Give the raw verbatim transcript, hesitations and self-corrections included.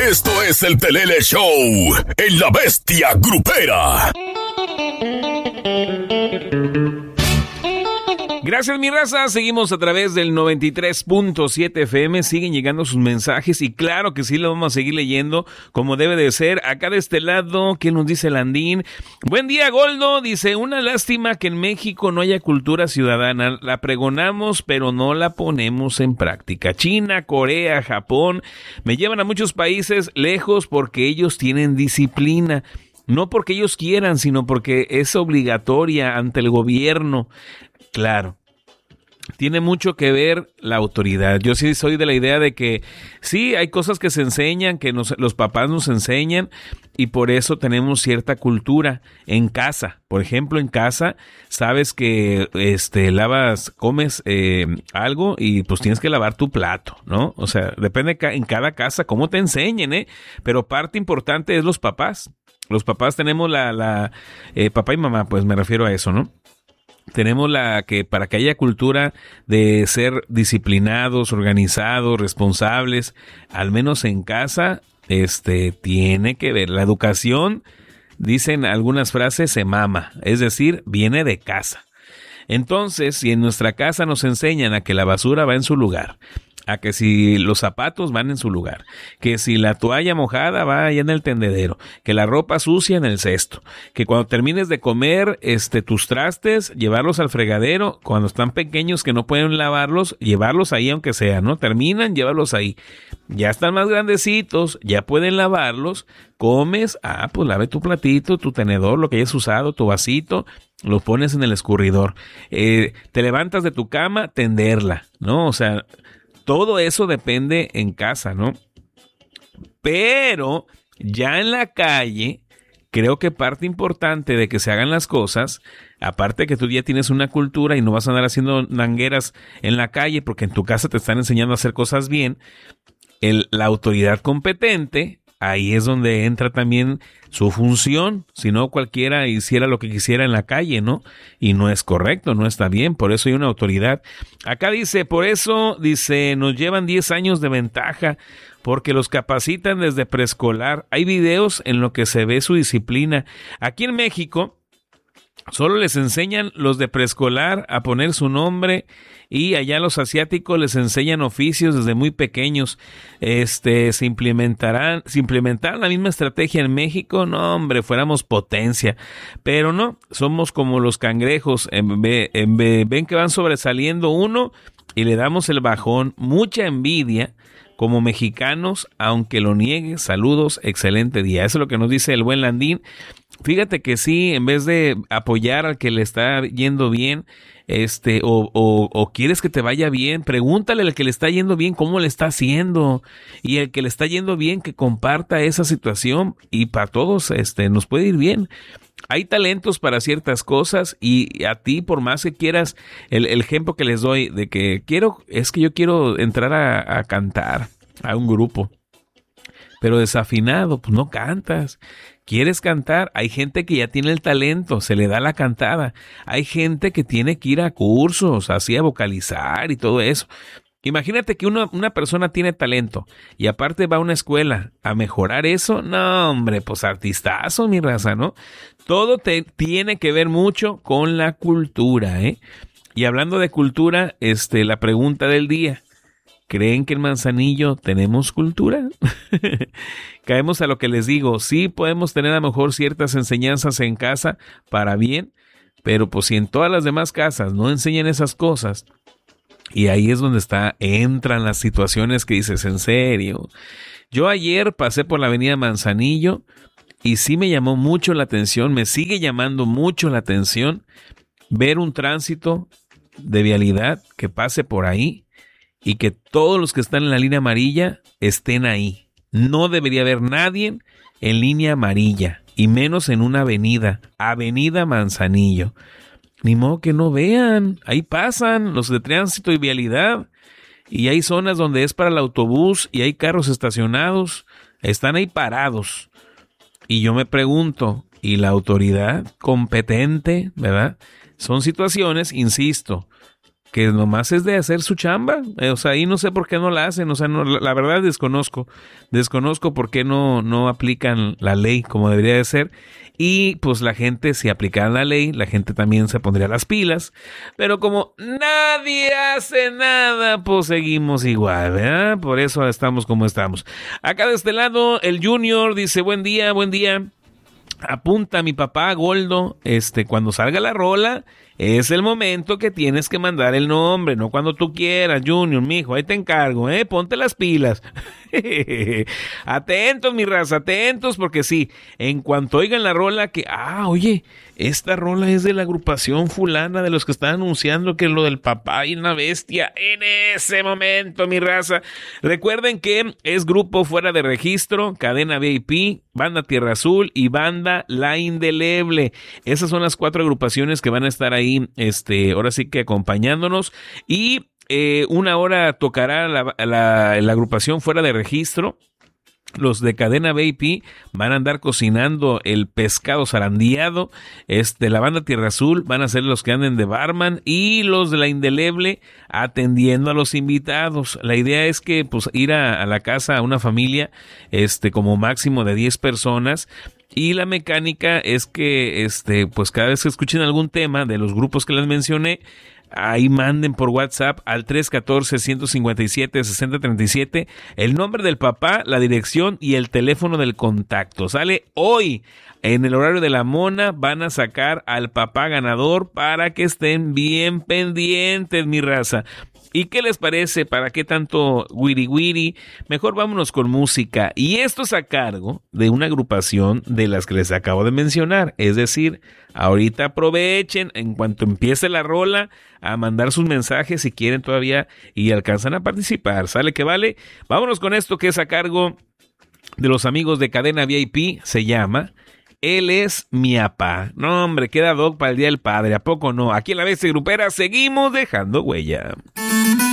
Esto es el Pelele Show en La Bestia Grupera. Gracias, mi raza. Seguimos a través del noventa y tres punto siete F M. Siguen llegando sus mensajes y claro que sí lo vamos a seguir leyendo como debe de ser. Acá de este lado, ¿qué nos dice Landín? Buen día, Goldo. Dice, una lástima que en México no haya cultura ciudadana. La pregonamos, pero no la ponemos en práctica. China, Corea, Japón me llevan a muchos países lejos porque ellos tienen disciplina. No porque ellos quieran, sino porque es obligatoria ante el gobierno. Claro, tiene mucho que ver la autoridad. Yo sí soy de la idea de que sí, hay cosas que se enseñan, que nos, los papás nos enseñan y por eso tenemos cierta cultura en casa. Por ejemplo, en casa sabes que este lavas, comes eh, algo y pues tienes que lavar tu plato, ¿no? O sea, depende en cada casa cómo te enseñen, ¿eh? Pero parte importante es los papás. Los papás tenemos la, la eh, papá y mamá, pues me refiero a eso, ¿no? Tenemos la que para que haya cultura de ser disciplinados, organizados, responsables, al menos en casa, este, tiene que ver. La educación, dicen algunas frases, se mama, es decir, viene de casa. Entonces, si en nuestra casa nos enseñan a que la basura va en su lugar, a que si los zapatos van en su lugar, que si la toalla mojada va allá en el tendedero, que la ropa sucia en el cesto, que cuando termines de comer este tus trastes, llevarlos al fregadero, cuando están pequeños que no pueden lavarlos, llevarlos ahí aunque sea, ¿no? Terminan, llévalos ahí. Ya están más grandecitos, ya pueden lavarlos, comes, ah, pues lave tu platito, tu tenedor, lo que hayas usado, tu vasito, lo pones en el escurridor. Eh, te levantas de tu cama, tenderla, ¿no? O sea, todo eso depende en casa, ¿no? Pero ya en la calle, creo que parte importante de que se hagan las cosas, aparte que tú ya tienes una cultura y no vas a andar haciendo nangueras en la calle porque en tu casa te están enseñando a hacer cosas bien, el, la autoridad competente, ahí es donde entra también su función. Si no, cualquiera hiciera lo que quisiera en la calle, ¿no? Y no es correcto, no está bien, por eso hay una autoridad. Acá dice, por eso, dice, nos llevan diez años de ventaja, porque los capacitan desde preescolar. Hay videos en lo que se ve su disciplina. Aquí en México, solo les enseñan los de preescolar a poner su nombre y allá los asiáticos les enseñan oficios desde muy pequeños. Este, se implementarán, se implementarán la misma estrategia en México, no hombre, fuéramos potencia. Pero no, somos como los cangrejos, en vez, en vez, ven que van sobresaliendo uno y le damos el bajón, mucha envidia. Como mexicanos, aunque lo niegue, saludos, excelente día. Eso es lo que nos dice el buen Landín. Fíjate que sí, en vez de apoyar al que le está yendo bien, este, o, o, o quieres que te vaya bien, pregúntale al que le está yendo bien cómo le está haciendo. Y el que le está yendo bien, que comparta esa situación. Y para todos, este, nos puede ir bien. Hay talentos para ciertas cosas y a ti, por más que quieras, el, el ejemplo que les doy de que quiero, es que yo quiero entrar a, a cantar a un grupo, pero desafinado, pues no cantas. ¿Quieres cantar? Hay gente que ya tiene el talento, se le da la cantada. Hay gente que tiene que ir a cursos, así a vocalizar y todo eso. Imagínate que una, una persona tiene talento y aparte va a una escuela a mejorar eso. No, hombre, pues artistazo, mi raza, ¿no? Todo te, tiene que ver mucho con la cultura, ¿eh? Y hablando de cultura, este, la pregunta del día. ¿Creen que en Manzanillo tenemos cultura? Caemos a lo que les digo. Sí podemos tener a lo mejor ciertas enseñanzas en casa para bien, pero pues si en todas las demás casas no enseñan esas cosas, y ahí es donde está, entran las situaciones que dices, ¿en serio? Yo ayer pasé por la avenida Manzanillo y sí me llamó mucho la atención, me sigue llamando mucho la atención ver un tránsito de vialidad que pase por ahí y que todos los que están en la línea amarilla estén ahí. No debería haber nadie en línea amarilla y menos en una avenida, Avenida Manzanillo. Ni modo que no vean, ahí pasan los de tránsito y vialidad y hay zonas donde es para el autobús y hay carros estacionados, están ahí parados. Y yo me pregunto, ¿y la autoridad competente, verdad? Son situaciones, insisto, que nomás es de hacer su chamba. O sea, ahí no sé por qué no la hacen. O sea, no, la, la verdad desconozco. Desconozco por qué no, no aplican la ley como debería de ser. Y pues la gente, si aplicaran la ley, la gente también se pondría las pilas. Pero como nadie hace nada, pues seguimos igual, ¿verdad? Por eso estamos como estamos. Acá de este lado, el Junior dice, buen día, buen día. Apunta a mi papá Goldo, este, cuando salga la rola, es el momento que tienes que mandar el nombre, no cuando tú quieras, Junior, mijo, ahí te encargo, eh, ponte las pilas. Atentos, mi raza, atentos, porque sí, en cuanto oigan la rola que, ah, oye, esta rola es de la agrupación fulana, de los que están anunciando que lo del papá y una bestia, en ese momento, mi raza. Recuerden que es grupo fuera de registro, Cadena V I P, Banda Tierra Azul y Banda La Indeleble. Esas son las cuatro agrupaciones que van a estar ahí, este, ahora sí que acompañándonos. Y eh, una hora tocará la, la, la agrupación fuera de registro. Los de Cadena V I P van a andar cocinando el pescado zarandeado. Este, la Banda Tierra Azul van a ser los que anden de barman y los de La Indeleble atendiendo a los invitados. La idea es que pues ir a, a la casa a una familia, este, como máximo de diez personas. Y la mecánica es que, este, pues cada vez que escuchen algún tema de los grupos que les mencioné, ahí manden por WhatsApp al tres uno cuatro, uno cinco siete, seis cero tres siete el nombre del papá, la dirección y el teléfono del contacto. Sale hoy en el horario de la mona, van a sacar al papá ganador para que estén bien pendientes, mi raza. ¿Y qué les parece? ¿Para qué tanto wiri wiri? Mejor vámonos con música. Y esto es a cargo de una agrupación de las que les acabo de mencionar. Es decir, ahorita aprovechen en cuanto empiece la rola a mandar sus mensajes si quieren todavía y alcanzan a participar. ¿Sale que vale? Vámonos con esto que es a cargo de los amigos de Cadena V I P. Se llama Él es mi apá. No, hombre, queda doc para el Día del Padre. ¿A poco no? Aquí en La Bestia Grupera seguimos dejando huella.